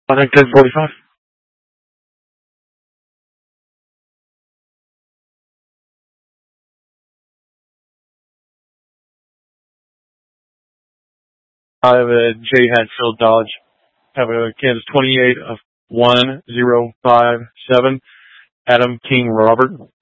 I think 10:45. I have a J Hatfield Dodge. I have a Kansas 28 of 1057. Adam King Robert.